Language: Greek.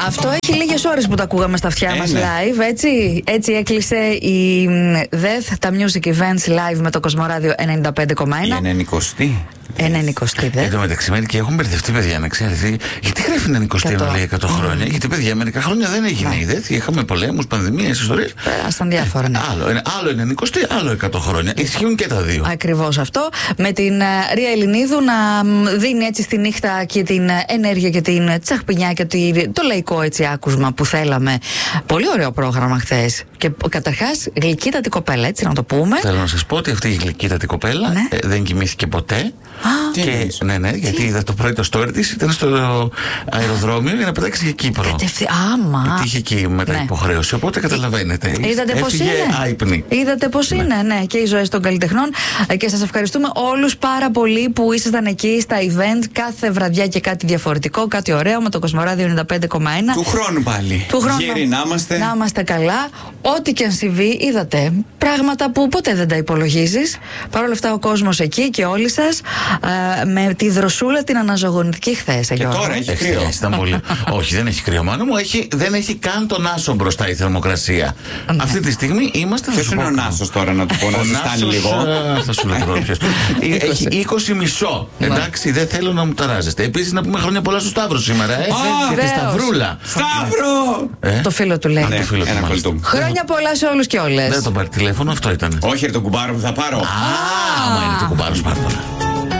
Αυτό έχει λίγες ώρες που τα ακούγαμε στα αυτιά μας live, έτσι. Έτσι έκλεισε η Death, τα Music Events live με το Κοσμοράδιο 95,1. Η 90η. 90η, Εν τω μεταξύ, μερικοί έχουν μπερδευτεί, παιδιά, να ξέρετε. Γιατί γράφει 90η ενώ λέει 100 χρόνια? Γιατί, παιδιά, μερικά χρόνια δεν έγινε η Death. Είχαμε πολέμους, πανδημίες, ιστορίες. Πέρασαν διάφορα, ναι. Άλλο 90η, άλλο 100 χρόνια. Ισχύουν και τα δύο. Ακριβώς αυτό. Με την Ρία Ελληνίδου να δίνει έτσι στη νύχτα και την ενέργεια και την τσαχπινιά και το λαϊκό έτσι άκουσμα που θέλαμε. Πολύ ωραίο πρόγραμμα χθες. Και καταρχάς, γλυκύτατη κοπέλα, έτσι να το πούμε. Θέλω να σας πω ότι αυτή η γλυκύτατη κοπέλα δεν κοιμήθηκε ποτέ. Ναι, γιατί είδα το πρωί το story της, ήταν στο αεροδρόμιο για να πετάξει για Κύπρο. Άμα. Γιατί είχε εκεί μετά υποχρέωση, οπότε καταλαβαίνετε. Είδατε πώς είναι. Άϊπνη. Είδατε πώς είναι, ναι, και οι ζωές των καλλιτεχνών. Και σας ευχαριστούμε όλους πάρα πολύ που ήσασταν εκεί στα event κάθε βραδιά και κάτι διαφορετικό, κάτι ωραίο με το Κοσμοράδιο 95,1. Του χρόνου πάλι. Γέροι να είμαστε. Να είμαστε καλά. Ό,τι και αν συμβεί, είδατε. Πράγματα που ποτέ δεν τα υπολογίζεις. Παρ' όλα αυτά, ο κόσμος εκεί και όλοι σας με τη δροσούλα την αναζωογονητική χθες. Και τώρα έχει κρύο. Όχι, δεν έχει κρύο, μάνα μου. Δεν έχει καν τον άσο μπροστά η θερμοκρασία. Αυτή τη στιγμή είμαστε. Ποιος είναι ο Νάσος τώρα, να του πω, να ζεστάνει λίγο? Θα σου λέω ποιος. Έχει 20 μισό. Εντάξει, δεν θέλω να μου ταράζεστε. Επίσης, να πούμε χρόνια πολλά στο Σταύρο σήμερα. Και τη Σταυρούλα. Σταύρο! Το φίλο του λέει. Χρόνια πολλά σε όλους και όλες. Δεν τον πάρει τηλέφωνο, αυτό ήταν. Όχι, τον κουμπάρο που θα πάρω. Άμα είναι το κουμπάρο, πάρ'